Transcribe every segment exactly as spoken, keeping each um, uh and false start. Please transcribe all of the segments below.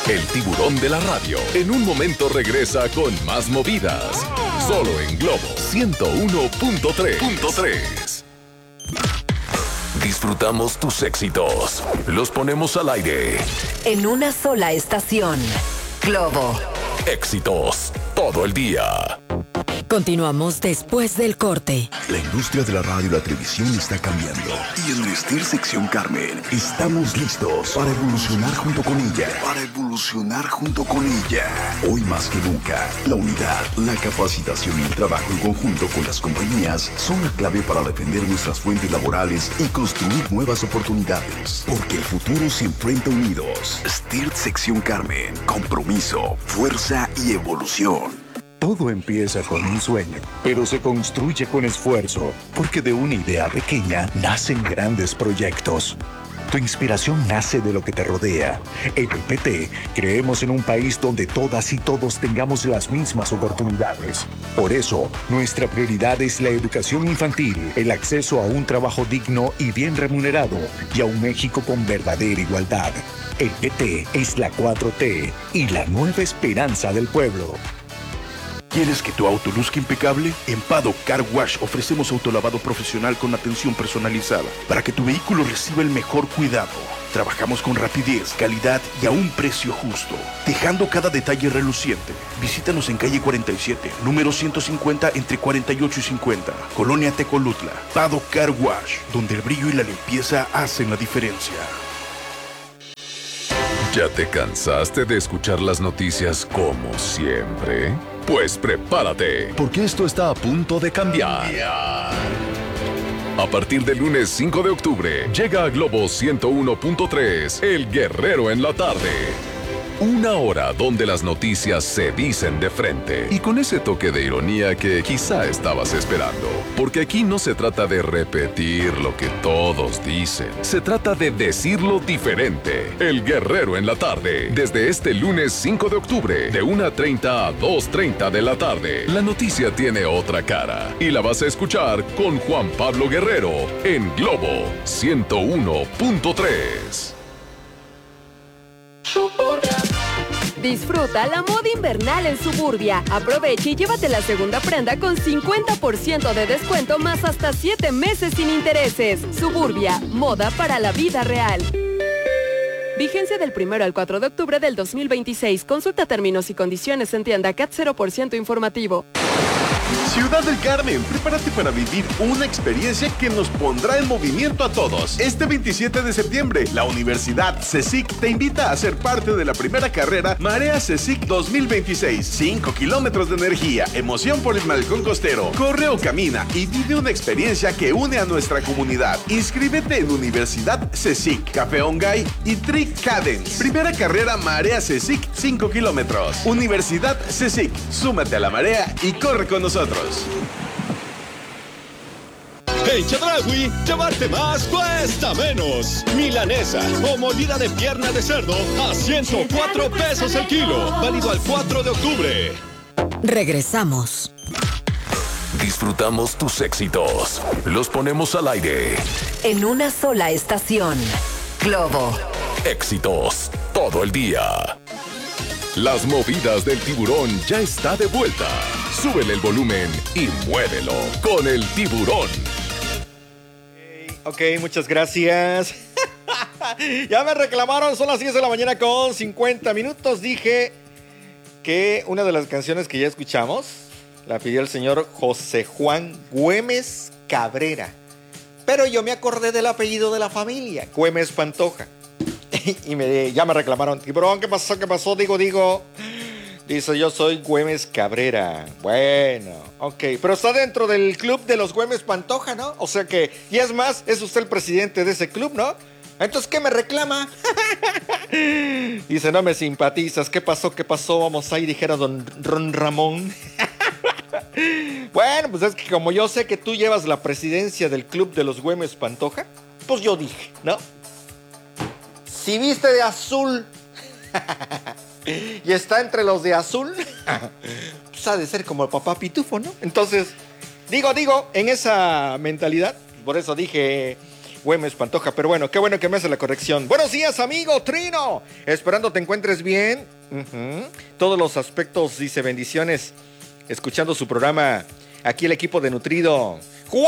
El tiburón de la radio. En un momento regresa con más movidas. Solo en Globo ciento uno punto tres. Disfrutamos tus éxitos. Los ponemos al aire. En una sola estación. Globo. Éxitos todo el día. Continuamos después del corte. La industria de la radio y la televisión está cambiando. Y en Vestir Sección Carmen estamos listos para evolucionar junto con ella. Para evolucionar junto con ella. Hoy más que nunca, la unidad, la capacitación y el trabajo en conjunto con las compañías son la clave para defender nuestras fuentes laborales y construir nuevas oportunidades. Porque el futuro se enfrenta unidos. Vestir Sección Carmen. Compromiso, fuerza y evolución. Todo empieza con un sueño, pero se construye con esfuerzo, porque de una idea pequeña nacen grandes proyectos. Tu inspiración nace de lo que te rodea. En el P T creemos en un país donde todas y todos tengamos las mismas oportunidades. Por eso, nuestra prioridad es la educación infantil, el acceso a un trabajo digno y bien remunerado, y a un México con verdadera igualdad. El P T es la cuatro T y la nueva esperanza del pueblo. ¿Quieres que tu auto luzca impecable? En Paddock Car Wash ofrecemos autolavado profesional con atención personalizada para que tu vehículo reciba el mejor cuidado. Trabajamos con rapidez, calidad y a un precio justo, dejando cada detalle reluciente. Visítanos en calle cuarenta y siete, número ciento cincuenta entre cuarenta y ocho y cincuenta, Colonia Tecolutla. Paddock Car Wash, donde el brillo y la limpieza hacen la diferencia. ¿Ya te cansaste de escuchar las noticias como siempre? Pues prepárate, porque esto está a punto de cambiar. A partir del lunes cinco de octubre, llega a Globo ciento uno punto tres, El Guerrero en la tarde. Una hora donde las noticias se dicen de frente y con ese toque de ironía que quizá estabas esperando. Porque aquí no se trata de repetir lo que todos dicen, se trata de decirlo diferente. El Guerrero en la tarde, desde este lunes cinco de octubre, de una treinta a dos treinta de la tarde. La noticia tiene otra cara y la vas a escuchar con Juan Pablo Guerrero en Globo ciento uno punto tres. Disfruta la moda invernal en Suburbia. Aprovecha y llévate la segunda prenda con cincuenta por ciento de descuento más hasta siete meses sin intereses. Suburbia, moda para la vida real. Vigencia del primero al cuatro de octubre del dos mil veintiséis. Consulta términos y condiciones en tienda C A T cero por ciento informativo. Ciudad del Carmen, prepárate para vivir una experiencia que nos pondrá en movimiento a todos. Este veintisiete de septiembre, la Universidad CECIC te invita a ser parte de la primera carrera Marea CECIC dos mil veintiséis. cinco kilómetros de energía, emoción por el malecón costero. Corre o camina y vive una experiencia que une a nuestra comunidad. Inscríbete en Universidad CECIC, Café Ongay y Trick Cadence. Primera carrera Marea CECIC, cinco kilómetros. Universidad CECIC, súmate a la marea y corre con nosotros. En Chedraui, llevarte más cuesta menos. Milanesa o molida de pierna de cerdo a ciento cuatro pesos el kilo. Válido al cuatro de octubre. Regresamos. Disfrutamos tus éxitos. Los ponemos al aire. En una sola estación. Globo. Éxitos todo el día. Las movidas del tiburón ya está de vuelta. Súbele el volumen y muévelo con el tiburón. Ok, muchas gracias. Ya me reclamaron, son las diez de la mañana con cincuenta minutos. Dije que una de las canciones que ya escuchamos la pidió el señor José Juan Güemes Cabrera. Pero yo me acordé del apellido de la familia, Güemes Pantoja. Y me, ya me reclamaron, tiburón, ¿qué pasó? ¿Qué pasó? Digo, digo. Dice, yo soy Güemes Cabrera. Bueno, ok. Pero está dentro del club de los Güemes Pantoja, ¿no? O sea que, y es más, es usted el presidente de ese club, ¿no? Entonces, ¿qué me reclama? Dice, no me simpatizas. ¿Qué pasó? ¿Qué pasó? Vamos ahí, dijera don Ron Ramón. Bueno, pues es que como yo sé que tú llevas la presidencia del club de los Güemes Pantoja, pues yo dije, ¿no? Si viste de azul y está entre los de azul, pues ha de ser como el papá Pitufo, ¿no? Entonces, digo, digo, en esa mentalidad, por eso dije, Güemes Pantoja, pero bueno, qué bueno que me hace la corrección. Buenos días, amigo Trino. Esperando te encuentres bien. Uh-huh. Todos los aspectos, dice, bendiciones. Escuchando su programa. Aquí el equipo de Nutrido.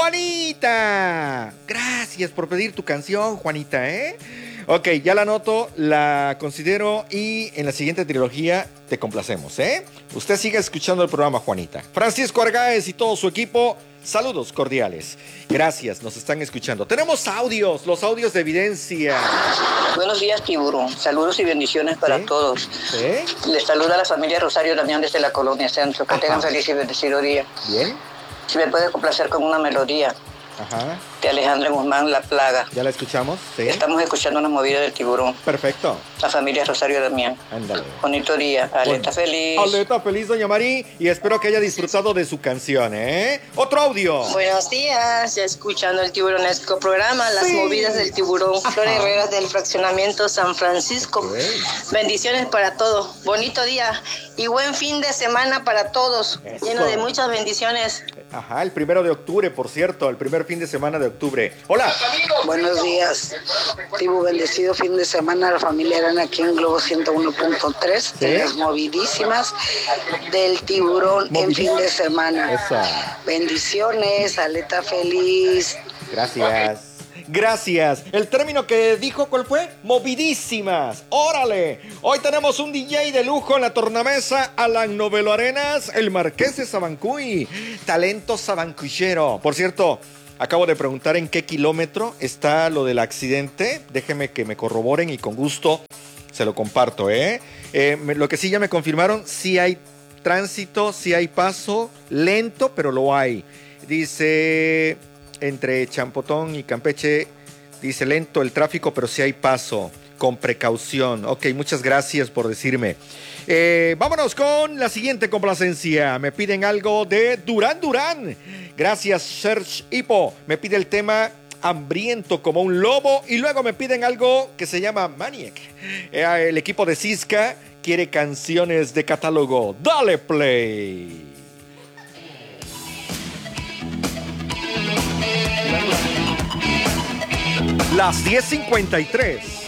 ¡Juanita! Gracias por pedir tu canción, Juanita, ¿eh? Ok, ya la anoto, la considero y en la siguiente trilogía te complacemos, ¿eh? Usted sigue escuchando el programa, Juanita. Francisco Argáez y todo su equipo, saludos cordiales. Gracias, nos están escuchando. Tenemos audios, los audios de evidencia. Buenos días, Tiburón. Saludos y bendiciones para ¿Sí? todos. ¿Sí? Les saluda la familia Rosario Damián desde la Colonia Centro. Que Ajá. tengan feliz y bendecido día. Bien. Si me puede complacer con una melodía Ajá. de Alejandro Guzmán, La Plaga. ¿Ya la escuchamos? Sí. Estamos escuchando una movida del Tiburón. Perfecto. La familia Rosario Damián. Ándale. Bonito día. Aleta Bueno. feliz. Aleta feliz, doña Mari, y espero que haya disfrutado de su canción, ¿eh? Otro audio. Buenos días, ya escuchando el tiburonesco programa, las Sí. movidas del tiburón, Flor Herrera del fraccionamiento San Francisco. Okay. Bendiciones para todos, bonito día y buen fin de semana para todos, Eso. lleno de muchas bendiciones. Ajá, el primero de octubre, por cierto, el primer fin de semana de octubre. Hola. Buenos días, Tibu, bendecido fin de semana. La familia Arana aquí en Globo ciento uno punto tres, ¿Sí? de las movidísimas del Tiburón en fin de semana. Esa. Bendiciones, aleta feliz. Gracias. Gracias. El término que dijo, ¿cuál fue? Movidísimas. ¡Órale! Hoy tenemos un D J de lujo en la tornamesa, Alan Novelo Arenas, el Marqués de Sabancuy. Talento sabancuyero. Por cierto, acabo de preguntar en qué kilómetro está lo del accidente. Déjenme que me corroboren y con gusto se lo comparto, ¿eh? eh me, lo que sí ya me confirmaron, sí hay tránsito, sí hay paso, lento, pero lo hay. Dice, entre Champotón y Campeche, dice lento el tráfico, pero sí hay paso, con precaución. Ok, muchas gracias por decirme. Eh, vámonos con la siguiente complacencia. Me piden algo de Durán Durán. Gracias, Serge Hippo. Me pide el tema Hambriento como un lobo. Y luego me piden algo que se llama Maniac. Eh, el equipo de Cisca quiere canciones de catálogo. Dale play. Las diez cincuenta y tres.